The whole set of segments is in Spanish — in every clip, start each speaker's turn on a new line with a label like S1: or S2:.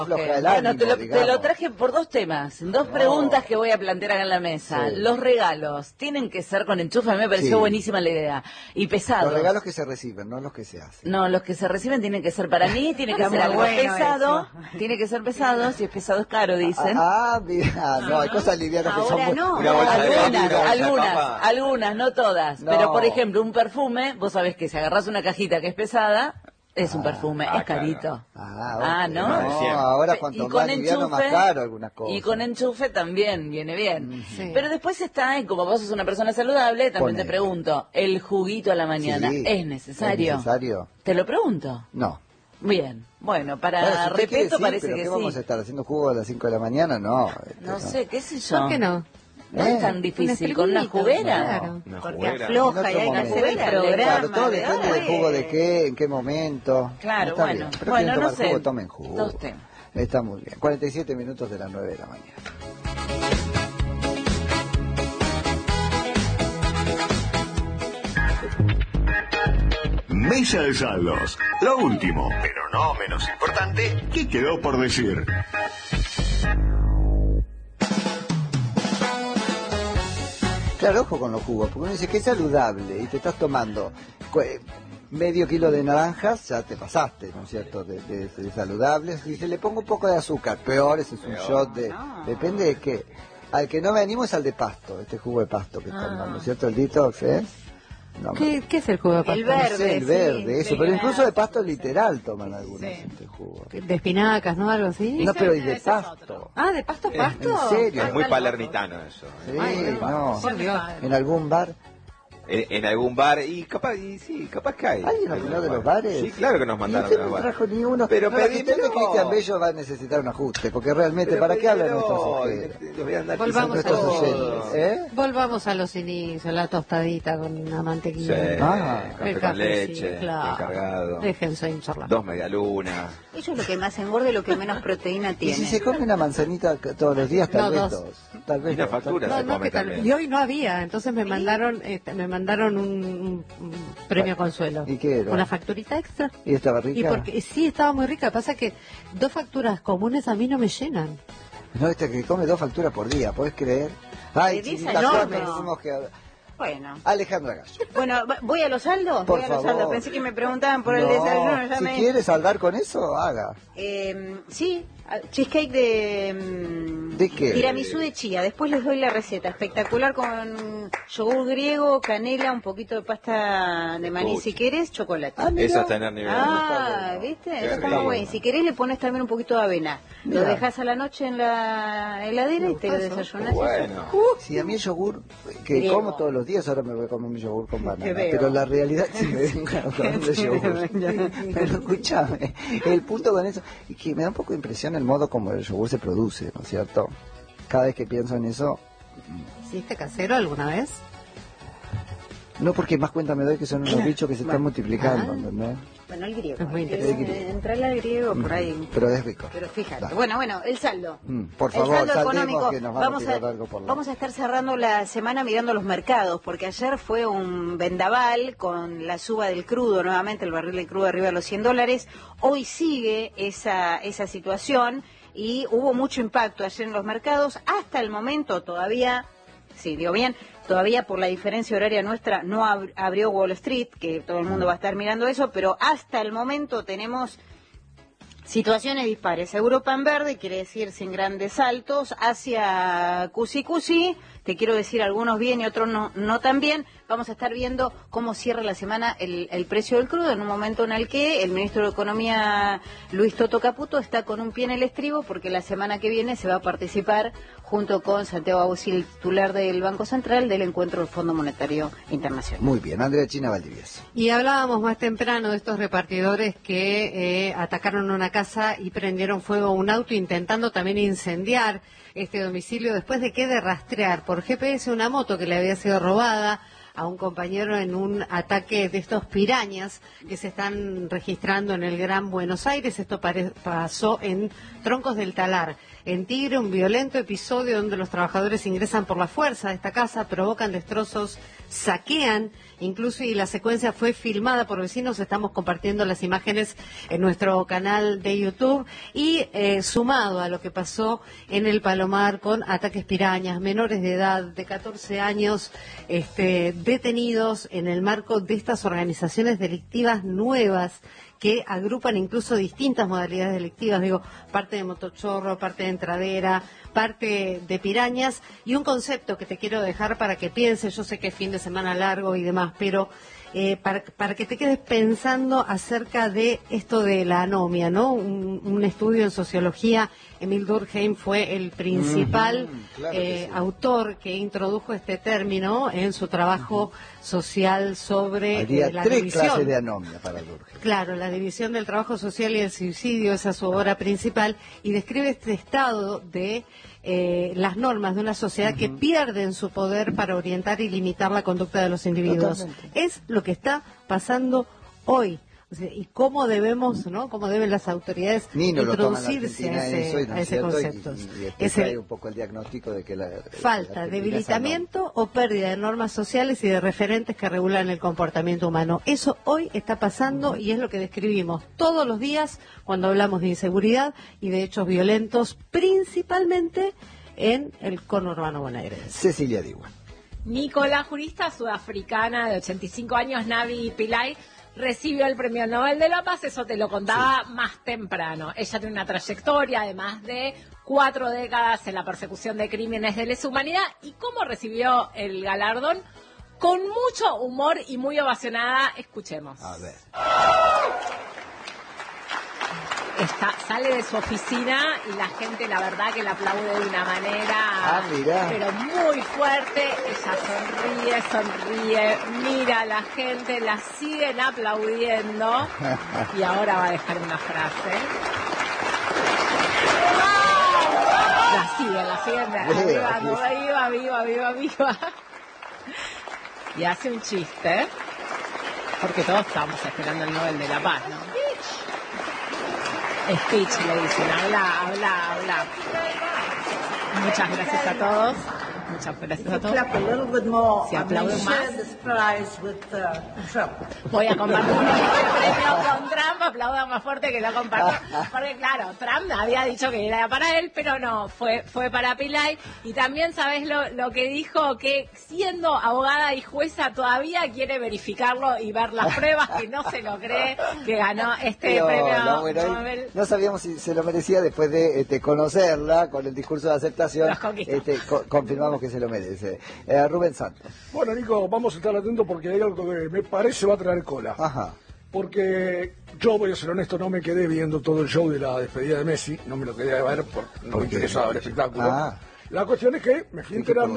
S1: afloja el
S2: Bueno,
S1: ánimo,
S2: te lo traje por dos temas, dos preguntas que voy a plantear acá en la mesa.
S1: Sí.
S2: Los regalos, ¿tienen que ser con enchufe? A mí me pareció buenísima la idea. Y pesados.
S1: Los regalos que se reciben, no los que se hacen.
S2: No, los que se reciben tienen que ser para mí, tiene que ser algo pesado, tiene que ser pesado, si es pesado es caro, dicen.
S1: Mira, no, hay cosas livianas que
S3: Ahora
S1: son...
S3: no.
S2: Algunas, no todas.
S1: No.
S2: Pero, por ejemplo, un perfume, vos sabés que si agarrás una cajita que es pesada, es un perfume, es carito.
S1: Ok.
S2: ¿no?
S1: No, ahora cuanto más liviano, más caro algunas cosas.
S2: Y con enchufe también viene bien.
S3: Sí.
S2: Pero después está, como vos sos una persona saludable, también te pregunto, ¿el juguito a la mañana es necesario?
S1: ¿Es necesario?
S2: Te lo pregunto.
S1: No.
S2: Bien, bueno, para
S1: Bueno, si usted quiere,
S2: respeto
S1: sí,
S2: parece
S1: pero
S2: que
S1: ¿qué
S2: sí.
S1: vamos a estar haciendo jugo a las 5 de la mañana? No.
S2: No sé, qué sé yo.
S3: ¿Por qué no?
S2: No es tan difícil, con una juguera.
S3: Claro.
S4: Una
S3: Porque
S4: juguera.
S3: afloja y hay que hacer el programa.
S1: Claro, todo depende del jugo de qué, en qué momento.
S2: Claro,
S1: Está
S2: bueno.
S1: bien. Pero
S2: Bueno,
S1: quieren
S2: no
S1: tomar
S2: sé.
S1: jugo, tomen jugo.
S2: Dos temas.
S1: Está muy bien. 47 minutos de las 9 de la mañana.
S5: Mesa de saldos. Lo último, pero no menos importante, ¿qué quedó por decir?
S1: Claro, ojo con los jugos, porque uno dice que es saludable y te estás tomando medio kilo de naranjas, ya te pasaste, ¿no es cierto?, de saludables. Y se le pongo un poco de azúcar, peor, ese es un shot de... Depende de qué. Al que no me animo es al de pasto, este jugo de pasto que están dando, ¿no es cierto? El detox, ¿eh? No,
S3: ¿Qué es el jugo de pasto? El
S1: no
S3: verde,
S1: sé, el verde,
S3: sí,
S1: eso,
S3: de
S1: pero incluso
S3: grasa,
S1: de pasto literal toman algunos este jugo.
S3: De espinacas, ¿no? Algo así.
S1: No, pero y de pasto.
S3: Ah, ¿de pasto a pasto?
S1: ¿En serio?
S4: Es muy palermitano eso.
S1: Sí,
S3: Ay,
S1: no.
S3: por Dios.
S1: En algún bar.
S4: En algún bar, y capaz que hay.
S1: ¿Alguien opinó de los bares?
S4: Sí, claro que nos mandaron
S1: y
S4: de
S1: usted
S4: los
S1: no
S4: bares.
S1: trajo ni uno.
S4: Pero
S1: no, la gestión de
S4: pedímelo.
S1: Cristian Bello va a necesitar un ajuste, porque realmente, ¿para qué hablan nuestros ustedes?
S3: Volvamos
S1: Nuestros
S3: a los
S1: oyentes, ¿eh?
S3: Volvamos a los inicios, la tostadita con una
S4: Sí,
S3: mantequilla.
S4: café
S3: El
S4: con
S3: café,
S4: leche,
S3: sí, claro.
S4: encargado.
S3: Déjense hinchar
S4: 2 medialunas.
S3: Eso es lo que más engorda y lo que menos proteína
S1: Y
S3: tiene.
S1: si se come una manzanita todos los días, tal
S3: No,
S1: vez
S3: dos.
S1: dos. Tal vez
S4: Y una
S1: dos.
S4: factura
S3: No,
S4: se
S3: no,
S4: come
S3: que tal.
S4: también.
S3: Y hoy no había, entonces me mandaron un premio consuelo.
S1: ¿Y qué era?
S3: Una facturita extra.
S1: ¿Y estaba rica?
S3: Y porque sí, estaba muy rica. Pasa que 2 facturas comunes a mí no me llenan.
S1: No, que come 2 facturas por día, ¿podés creer? Ay,
S3: dice
S1: Chinita,
S3: no,
S1: ya
S3: no.
S1: decimos que...
S3: Bueno.
S1: Alejandra Gallo.
S3: Bueno, ¿voy a los saldos?
S1: Por
S3: Voy a los
S1: favor.
S3: saldos. Pensé que me preguntaban por el
S1: No,
S3: desayuno. Ya
S1: si
S3: me...
S1: quiere saldar con eso, haga.
S3: Sí, cheesecake de...
S1: ¿De qué?
S3: Tiramisú de chía. Después les doy la receta. Espectacular con yogur griego, canela, un poquito de pasta de maní si quieres, chocolate.
S1: Mira.
S4: Eso es tener nivel.
S3: ¿Viste?
S4: Qué
S3: Eso está
S4: rico.
S3: muy bueno. Si querés le pones también un poquito de avena. Lo
S1: Mira.
S3: dejas a la noche en la heladera y te lo desayunas.
S4: Bueno.
S1: Sí, a mí el yogur, que
S3: Griego.
S1: como todos los días, ahora me voy a comer mi yogur con banana.
S3: Te veo.
S1: Pero la realidad sí me ven comiendo yogur. Pero escúchame, el punto con eso es que me da un poco de impresión el modo como el yogur se produce, ¿no es cierto? Cada vez que pienso en eso,
S3: ¿Hiciste casero alguna vez?
S1: no porque más cuenta me doy que son unos bichos que se están multiplicando, ¿entendés?
S3: Bueno, el griego.
S1: Es muy interesante.
S3: Entrarle al griego por ahí.
S1: Pero es rico.
S3: Pero fíjate.
S1: Dale.
S3: Bueno, el saldo.
S1: Por
S3: El
S1: favor,
S3: saldo
S1: saldemos
S3: económico.
S1: que nos vamos a tirar algo por la...
S3: Vamos a estar cerrando la semana mirando los mercados, porque ayer fue un vendaval con la suba del crudo, nuevamente el barril de crudo arriba de los $100. Hoy sigue esa situación y hubo mucho impacto ayer en los mercados. Hasta el momento todavía, sí, digo bien, todavía por la diferencia horaria nuestra no abrió Wall Street, que todo el mundo va a estar mirando eso, pero hasta el momento tenemos situaciones dispares. Europa en verde, quiere decir sin grandes saltos. Asia cusi, te quiero decir algunos bien y otros no tan bien. Vamos a estar viendo cómo cierra la semana el precio del crudo en un momento en el que el ministro de Economía, Luis Toto Caputo, está con un pie en el estribo porque la semana que viene se va a participar junto con Santiago Abusil, titular del Banco Central, del encuentro del Fondo Monetario Internacional.
S1: Muy bien, Andrea China Valdivieso.
S3: Y hablábamos más temprano de estos repartidores que atacaron una casa y prendieron fuego a un auto intentando también incendiar este domicilio después de que de rastrear por GPS una moto que le había sido robada
S6: a un compañero en un ataque de estos pirañas que se están registrando en el Gran Buenos Aires. Esto pasó en Troncos del Talar. En Tigre, un violento episodio donde los trabajadores ingresan por la fuerza de esta casa, provocan destrozos, saquean, incluso, y la secuencia fue filmada por vecinos. Estamos compartiendo las imágenes en nuestro canal de YouTube. Y sumado a lo que pasó en el Palomar con ataques pirañas, menores de edad de 14 años detenidos en el marco de estas organizaciones delictivas nuevas que agrupan incluso distintas modalidades delictivas, digo, parte de motochorro, parte de entradera, parte de pirañas, y un concepto que te quiero dejar para que pienses. Yo sé que es fin de semana largo y demás, pero para que te quedes pensando acerca de esto de la anomia, ¿no? Un estudio en sociología. Emil Durkheim fue el principal
S1: claro que sí.
S6: autor que introdujo este término en su trabajo social sobre
S1: Habría
S6: la
S1: 3
S6: división.
S1: clases de anomia para Durkheim.
S6: Claro, la división del trabajo social y el suicidio, esa es su obra principal, y describe este estado de las normas de una sociedad que pierden su poder para orientar y limitar la conducta de los individuos.
S1: Totalmente.
S6: Es lo que está pasando hoy. O sea, y cómo debemos, ¿no? Cómo deben las autoridades
S1: Ni no lo toman la
S6: introducirse
S1: Argentina eso, y no
S6: a
S1: es
S6: ese
S1: cierto,
S6: concepto.
S1: y
S6: Es
S1: trae
S6: el
S1: un poco el diagnóstico de que la
S6: falta,
S1: Argentina es
S6: debilitamiento o pérdida de normas sociales y de referentes que regulan el comportamiento humano. Eso hoy está pasando y es lo que describimos todos los días cuando hablamos de inseguridad y de hechos violentos, principalmente en el conurbano bonaerense.
S1: Cecilia Diwan.
S7: Nicola, jurista sudafricana de 85 años, Navi Pillay, recibió el Premio Nobel de la Paz. Eso te lo contaba más temprano. Ella tiene una trayectoria de más de 4 décadas en la persecución de crímenes de lesa humanidad. ¿Y cómo recibió el galardón? Con mucho humor y muy ovacionada. Escuchemos.
S1: A ver.
S7: Sale de su oficina y la gente, la verdad, que la aplaude de una manera, pero muy fuerte. Ella sonríe, mira a la gente, la siguen aplaudiendo y ahora va a dejar una frase. La siguen, viva. Y hace un chiste, porque todos estamos esperando el Nobel de la Paz, ¿no? Speech, le dicen, habla. Muchas gracias a todos. Si aplauden más, voy a compartir el premio con Trump. Aplaudan más fuerte que lo comparto. Porque claro, Trump había dicho que era para él, pero no, fue para Pillay. Y también, ¿sabes lo que dijo? Que siendo abogada y jueza todavía quiere verificarlo y ver las pruebas, que no se lo cree, que ganó premio Nobel.
S1: No sabíamos si se lo merecía después de conocerla con el discurso de aceptación. Confirmamos que se lo merece. Rubén Santos.
S8: Bueno, Nico, vamos a estar atentos porque hay algo que me parece va a traer cola.
S1: Ajá.
S8: Porque yo, voy a ser honesto, no me quedé viendo todo el show de la despedida de Messi, no me lo quería ver porque no me interesaba el espectáculo. La cuestión es que me fui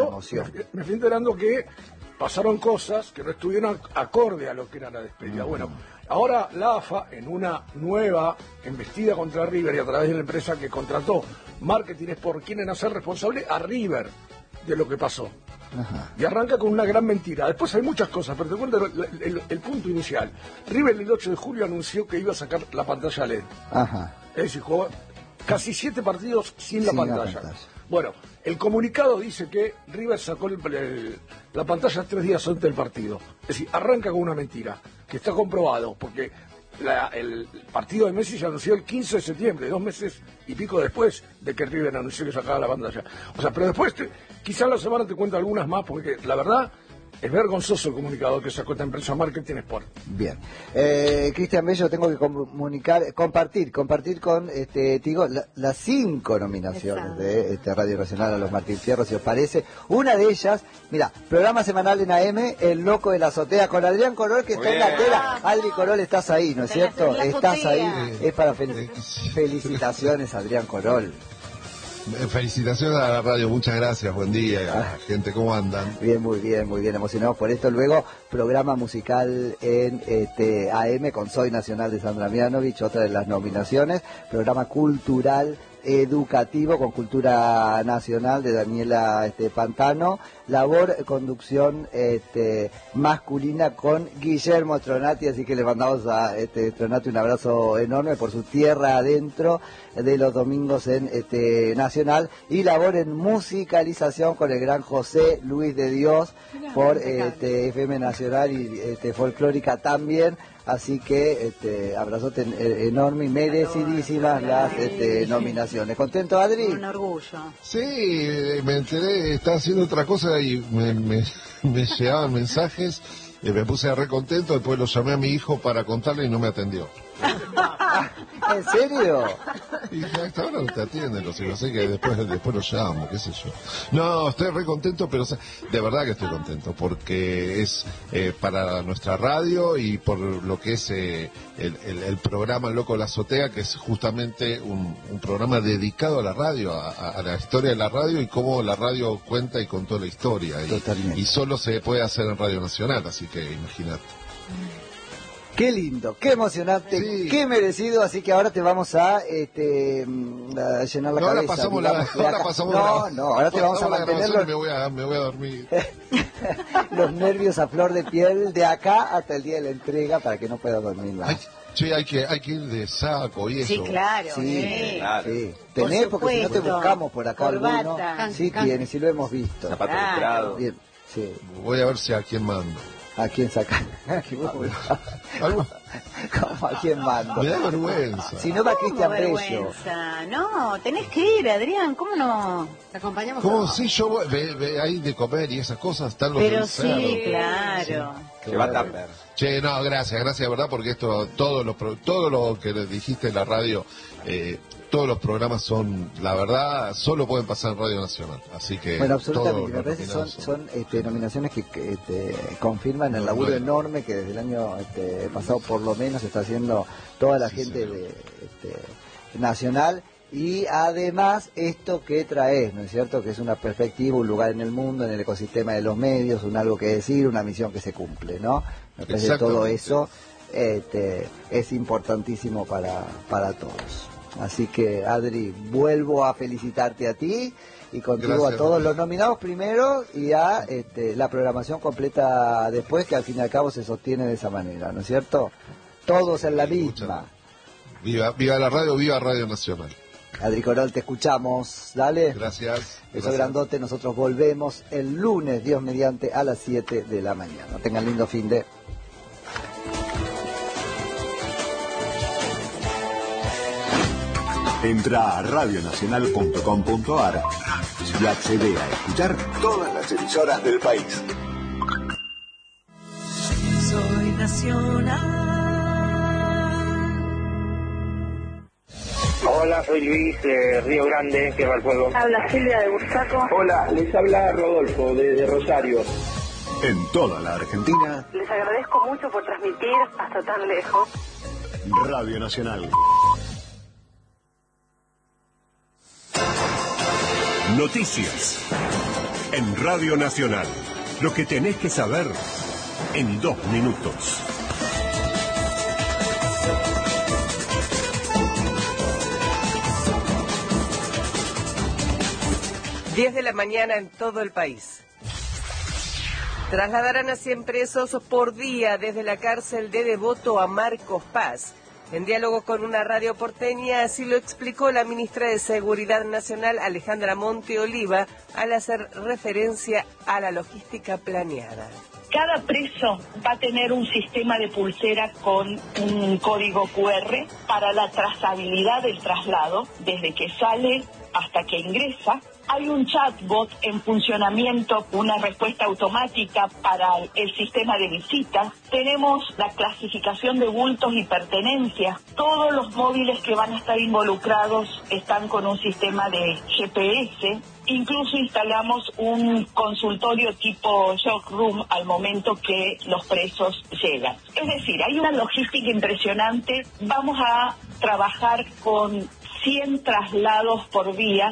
S8: enterando que pasaron cosas que no estuvieron acorde a lo que era la despedida. Bueno, ahora la AFA, en una nueva embestida contra River y a través de la empresa que contrató marketing, es por quieren hacer responsable a River de lo que pasó. Ajá. Y arranca con una gran mentira. Después hay muchas cosas, pero te cuento el punto inicial. River el 8 de julio anunció que iba a sacar la pantalla LED.
S1: Ajá.
S8: Es decir, jugó casi 7 partidos sin la pantalla. Bueno, el comunicado dice que River sacó la pantalla 3 días antes del partido. Es decir, arranca con una mentira, que está comprobado, porque el partido de Messi se anunció el 15 de septiembre, 2 meses y pico después de que River anunció que sacaba la pantalla. O sea, pero después, quizás la semana te cuento algunas más, porque la verdad es vergonzoso el comunicado que sacó esta empresa Marketing Sport.
S1: Bien. Cristian Bello, tengo que compartir con Tigo las 5 nominaciones de Radio Nacional a los Martín Fierro, si os parece. Una de ellas, mira, programa semanal en AM, El Loco de la Azotea, con Adrián Corol, que está en la tela. Adri Corol, estás ahí, ¿no es cierto? Estás ahí. Es para felicitaciones, Adrián Corol.
S9: Felicitaciones a la radio, muchas gracias, buen día, gente, ¿cómo andan?
S1: Bien, muy bien, emocionados por esto. Luego, programa musical en AM con Soy Nacional de Sandra Mianovich, otra de las nominaciones. Programa cultural educativo con cultura nacional de Daniela Pantano, labor conducción masculina con Guillermo Stronati, así que le mandamos a Stronati un abrazo enorme por su tierra adentro de los domingos en Nacional, y labor en musicalización con el gran José Luis de Dios por FM Nacional y Folclórica también. Así que abrazote enorme y merecidísimas las nominaciones. ¿Contento, Adri?
S3: Un orgullo.
S9: Sí, me enteré, estaba haciendo otra cosa y me llegaban mensajes, me puse re contento, después lo llamé a mi hijo para contarle y no me atendió.
S1: ¿En serio?
S9: Y dije, a esta hora no te atienden, los hijos, sé que después lo llamo, qué sé yo. No, estoy re contento, pero de verdad que estoy contento, porque es para nuestra radio y por lo que es el programa Loco la Azotea, que es justamente un programa dedicado a la radio, a la historia de la radio y cómo la radio cuenta y contó la historia. Y solo se puede hacer en Radio Nacional, así que imagínate.
S1: Qué lindo, qué emocionante, sí. Qué merecido, así que ahora te vamos a llenar la cabeza.
S9: Ahora pasamos
S1: ahora te vamos a mantener
S9: me voy a dormir.
S1: Los nervios a flor de piel de acá hasta el día de la entrega para que no pueda dormir más.
S9: Sí, hay que ir de saco y eso.
S3: Sí, claro.
S1: Sí. Tenés, porque si no te buscamos por acá alguno. Sí, tienes, sí lo hemos visto.
S4: Zapato lustrado.
S1: Bien, sí.
S9: Voy a ver si a quién mando.
S1: ¿A quién sacan? ¿Cómo a quién mando?
S9: Me da vergüenza.
S1: Si no va Cristian Bello.
S3: No, tenés que ir, Adrián, ¿cómo no?
S6: Te acompañamos.
S9: ¿Cómo? Sí, yo voy, ahí de comer y esas cosas, están los
S3: pero sí, claro.
S4: Se va a tapar.
S9: Che, no, gracias, verdad, porque esto, todo lo que le dijiste en la radio, todos los programas son, la verdad, solo pueden pasar en Radio Nacional, así que...
S1: Bueno, absolutamente, me parece son nominaciones que confirman el laburo enorme que desde el año pasado por lo menos está haciendo toda la gente de Nacional, y además esto que traes, ¿no es cierto?, que es una perspectiva, un lugar en el mundo, en el ecosistema de los medios, un algo que decir, una misión que se cumple, ¿no? Me parece que todo eso es importantísimo para todos. Así que, Adri, vuelvo a felicitarte a ti y contigo. Gracias, a todos los nominados primero y a la programación completa después, que al fin y al cabo se sostiene de esa manera, ¿no es cierto? Todos en la misma.
S9: Viva la radio, viva Radio Nacional.
S1: Adri Corol, te escuchamos, dale.
S9: Gracias.
S1: Beso grandote, nosotros volvemos el lunes, Dios mediante, a las 7 de la mañana. Tengan lindo fin de...
S5: Entra a radionacional.com.ar y accede a escuchar todas las emisoras del país.
S10: Soy Nacional.
S11: Hola, soy Luis de Río Grande, Tierra del Fuego.
S12: Habla Silvia de Bursaco.
S11: Hola, les habla Rodolfo desde Rosario.
S5: En toda la Argentina.
S12: Les agradezco mucho por transmitir hasta tan lejos.
S5: Radio Nacional. Noticias en Radio Nacional. Lo que tenés que saber en 2 minutos.
S13: Diez de la mañana en todo el país. Trasladarán a 100 presos por día desde la cárcel de Devoto a Marcos Paz. En diálogo con una radio porteña, así lo explicó la ministra de Seguridad Nacional, Alejandra Monte Oliva, al hacer referencia a la logística planeada.
S14: Cada preso va a tener un sistema de pulsera con un código QR para la trazabilidad del traslado, desde que sale hasta que ingresa. Hay un chatbot en funcionamiento, una respuesta automática para el sistema de visitas. Tenemos la clasificación de bultos y pertenencias. Todos los móviles que van a estar involucrados están con un sistema de GPS. Incluso instalamos un consultorio tipo shock room al momento que los presos llegan. Es decir, hay una logística impresionante. Vamos a trabajar con 100 traslados por día.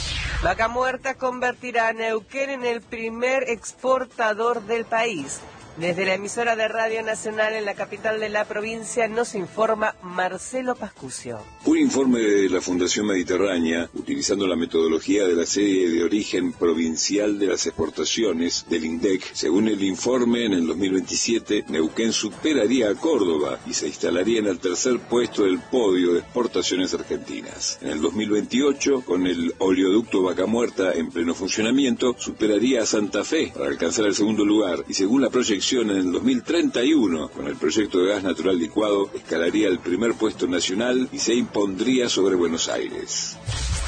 S13: Vaca Muerta convertirá a Neuquén en el primer exportador del país. Desde la emisora de Radio Nacional en la capital de la provincia nos informa Marcelo Pascucio.
S15: Un informe de la Fundación Mediterránea, utilizando la metodología de la serie de origen provincial de las exportaciones del INDEC, según el informe, en el 2027 Neuquén superaría a Córdoba y se instalaría en el tercer puesto del podio de exportaciones argentinas. En el 2028, con el oleoducto Vaca Muerta en pleno funcionamiento, superaría a Santa Fe para alcanzar el segundo lugar y según la proyección en el 2031, con el proyecto de gas natural licuado, escalaría el primer puesto nacional y se impondría sobre Buenos Aires.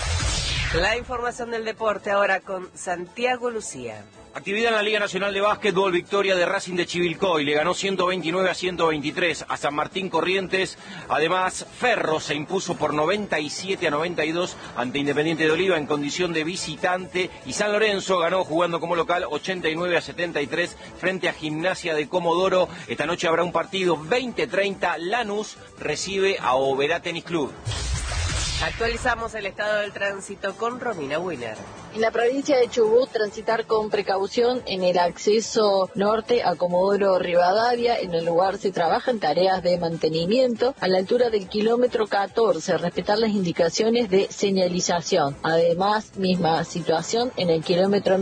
S13: La información del deporte ahora con Santiago Lucía.
S16: Actividad en la Liga Nacional de Básquetbol, victoria de Racing de Chivilcoy, le ganó 129-123 a San Martín Corrientes. Además, Ferro se impuso por 97-92 ante Independiente de Oliva en condición de visitante y San Lorenzo ganó jugando como local 89-73 frente a Gimnasia de Comodoro. Esta noche habrá un partido 20-30, Lanús recibe a Oberá Tenis Club.
S13: Actualizamos el estado del tránsito con Romina Wiener.
S17: En la provincia de Chubut, transitar con precaución en el acceso norte a Comodoro Rivadavia. En el lugar se trabajan tareas de mantenimiento a la altura del kilómetro 14, respetar las indicaciones de señalización. Además, misma situación en el kilómetro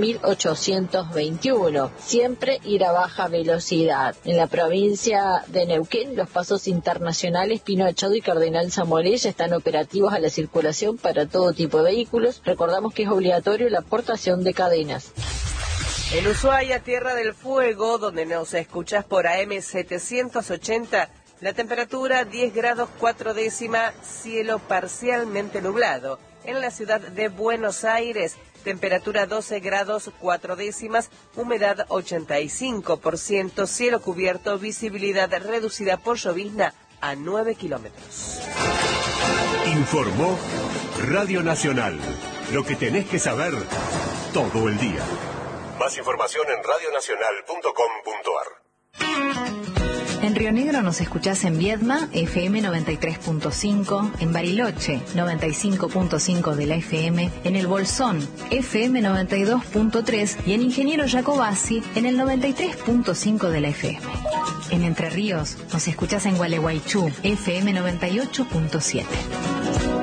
S17: 1821. Siempre ir a baja velocidad. En la provincia de Neuquén, los pasos internacionales Pino Achado y Cardenal Zamoré ya están operativos a la circulación para todo tipo de vehículos. Recordamos que es obligatorio la portación de cadenas.
S13: En Ushuaia, Tierra del Fuego, donde nos escuchás por AM 780, la temperatura 10 grados 4 décimas, cielo parcialmente nublado. En la ciudad de Buenos Aires, temperatura 12 grados 4 décimas, humedad 85%, cielo cubierto, visibilidad reducida por llovizna a 9 kilómetros.
S5: Informó Radio Nacional. Lo que tenés que saber todo el día. Más información en radionacional.com.ar.
S18: En Río Negro nos escuchás en Viedma, FM 93.5, en Bariloche, 95.5 de la FM, en El Bolsón, FM 92.3 y en Ingeniero Jacobasi, en el 93.5 de la FM. En Entre Ríos nos escuchás en Gualeguaychú, FM 98.7.